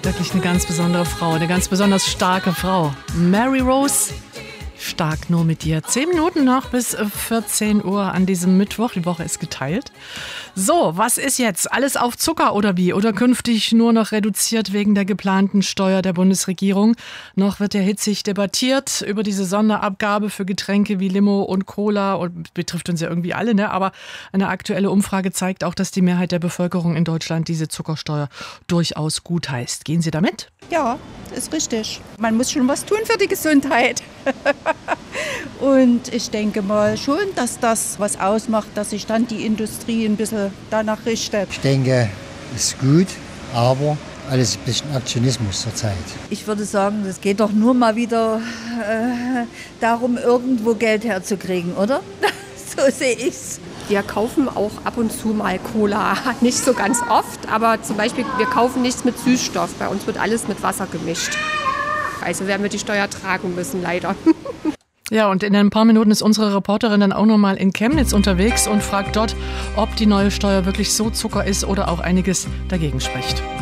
Wirklich eine ganz besondere Frau, eine ganz besonders starke Frau. Mary Rose, stark nur mit dir. 10 Minuten noch bis 14 Uhr an diesem Mittwoch. Die Woche ist geteilt. So, was ist jetzt? Alles auf Zucker oder wie? Oder künftig nur noch reduziert wegen der geplanten Steuer der Bundesregierung? Noch wird ja hitzig debattiert über diese Sonderabgabe für Getränke wie Limo und Cola. Und betrifft uns ja irgendwie alle, ne? Aber eine aktuelle Umfrage zeigt auch, dass die Mehrheit der Bevölkerung in Deutschland diese Zuckersteuer durchaus gutheißt. Gehen Sie damit? Ja, ist richtig. Man muss schon was tun für die Gesundheit. Und ich denke mal schon, dass das was ausmacht, dass sich dann die Industrie ein bisschen danach richtet. Ich denke, es ist gut, aber alles ein bisschen Aktionismus zurzeit. Ich würde sagen, es geht doch nur mal wieder darum, irgendwo Geld herzukriegen, oder? So sehe ich's. Wir kaufen auch ab und zu mal Cola, nicht so ganz oft, aber zum Beispiel, wir kaufen nichts mit Süßstoff. Bei uns wird alles mit Wasser gemischt. Also werden wir die Steuer tragen müssen, leider. Ja, und in ein paar Minuten ist unsere Reporterin dann auch nochmal in Chemnitz unterwegs und fragt dort, ob die neue Steuer wirklich so Zucker ist oder auch einiges dagegen spricht.